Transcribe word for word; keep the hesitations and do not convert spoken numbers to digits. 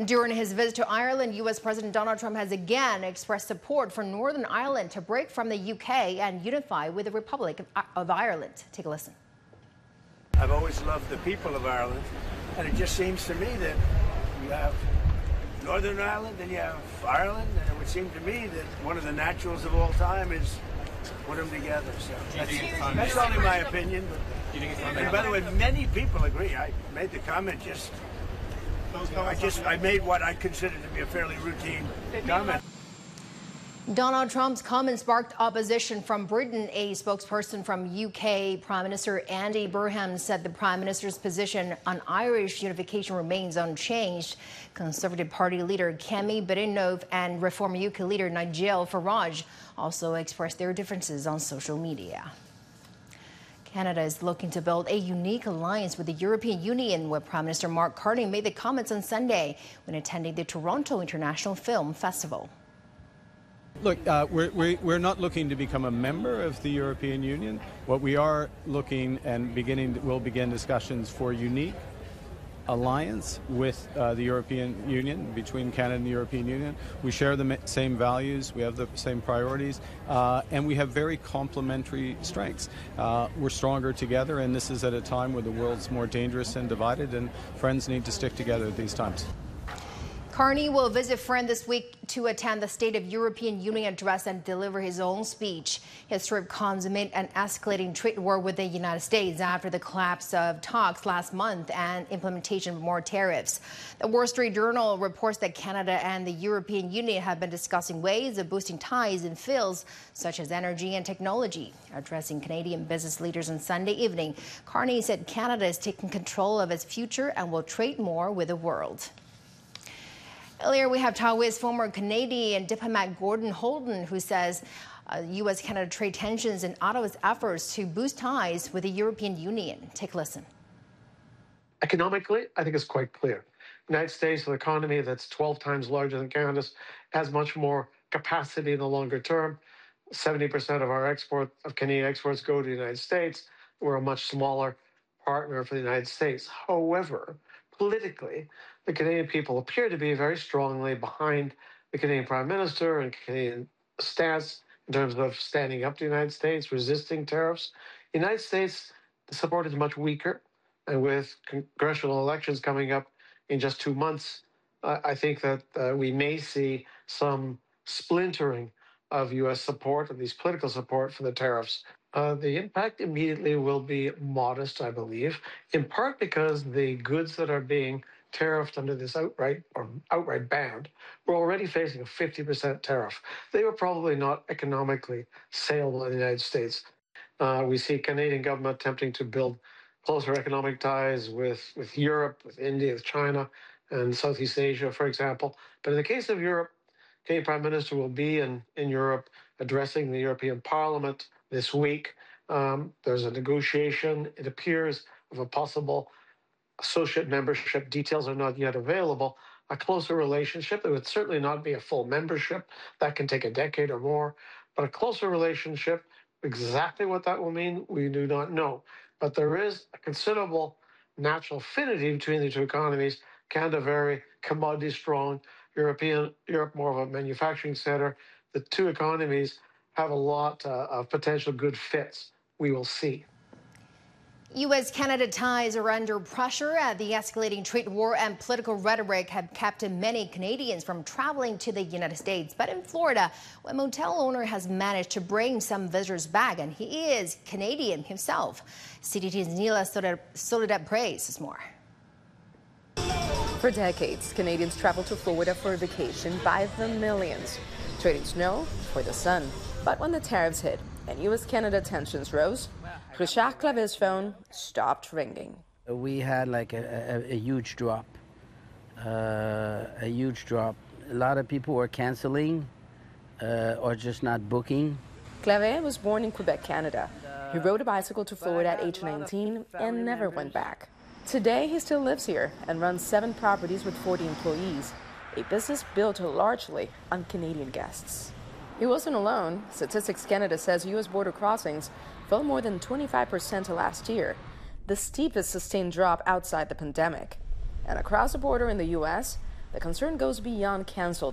During his visit to Ireland, U S President Donald Trump has again expressed support for Northern Ireland to break from the U K and unify with the Republic of Ireland. Take a listen. I've always loved the people of Ireland, and it just seems to me that you have Northern Ireland and you have Ireland, and it would seem to me that one of the naturals of all time is put them together. So that's, that's only my opinion. But, and by the way, many people agree. I made the comment just. I just I made what I consider to be a fairly routine comment. Donald Trump's comment sparked opposition from Britain. A spokesperson from U K Prime Minister Andy Burnham said the Prime Minister's position on Irish unification remains unchanged. Conservative Party leader Kemi Badenoch and Reform U K leader Nigel Farage also expressed their differences on social media. Canada is looking to build a unique alliance with the European Union, where Prime Minister Mark Carney made the comments on Sunday when attending the Toronto International Film Festival. Look, uh, we're, we're not looking to become a member of the European Union. What we are looking and beginning, we'll begin discussions for unique alliance with uh, the European Union, between Canada and the European Union. We share the same values, we have the same priorities, uh, and we have very complementary strengths. Uh, we're stronger together, and this is at a time where the world's more dangerous and divided, and friends need to stick together at these times. Carney will visit France this week to attend the State of European Union address and deliver his own speech. His trip comes amid an escalating trade war with the United States after the collapse of talks last month and implementation of more tariffs. The Wall Street Journal reports that Canada and the European Union have been discussing ways of boosting ties in fields such as energy and technology. Addressing Canadian business leaders on Sunday evening, Carney said Canada is taking control of its future and will trade more with the world. Earlier, we have talked with former Canadian diplomat Gordon Holden, who says uh, U S Canada trade tensions and Ottawa's efforts to boost ties with the European Union. Take a listen. Economically, I think it's quite clear. The United States, an economy that's twelve times larger than Canada's, has much more capacity in the longer term. seventy percent of our export, of Canadian exports go to the United States. We're a much smaller partner for the United States. However, politically, the Canadian people appear to be very strongly behind the Canadian Prime Minister and Canadian stance in terms of standing up to the United States, resisting tariffs. The United States, the support is much weaker, and with congressional elections coming up in just two months, uh, I think that uh, we may see some splintering of U S support, of these political support for the tariffs. Uh, the impact immediately will be modest, I believe, in part because the goods that are being tariffed under this outright or outright banned were already facing a fifty percent tariff. They were probably not economically saleable in the United States. Uh, we see Canadian government attempting to build closer economic ties with, with Europe, with India, with China, and Southeast Asia, for example. But in the case of Europe, Canadian Prime Minister will be in, in Europe addressing the European Parliament this week. Um, there's a negotiation, it appears, of a possible associate membership. Details are not yet available. A closer relationship. It would certainly not be a full membership. That can take a decade or more. But a closer relationship, exactly what that will mean, we do not know. But there is a considerable natural affinity between the two economies. Canada very commodity strong, European, Europe more of a manufacturing center. The two economies have a lot uh, of potential good fits. We will see. U S Canada ties are under pressure. Uh, the escalating trade war and political rhetoric have kept many Canadians from traveling to the United States. But in Florida, a motel owner has managed to bring some visitors back, and he is Canadian himself. C T T's Nila Soledad Praise is more. For decades, Canadians travel to Florida for a vacation by the millions, trading snow for the sun. But when the tariffs hit and U S Canada tensions rose, Richard Clavet's phone stopped ringing. We had like a, a, a huge drop, uh, a huge drop. A lot of people were canceling uh, or just not booking. Clavet was born in Quebec, Canada. He rode a bicycle to Florida at age nineteen and never went back. Today, he still lives here and runs seven properties with forty employees, a business built largely on Canadian guests. He wasn't alone. Statistics Canada says U S border crossings fell more than twenty-five percent last year, the steepest sustained drop outside the pandemic. And across the border in the U S, The concern goes beyond canceled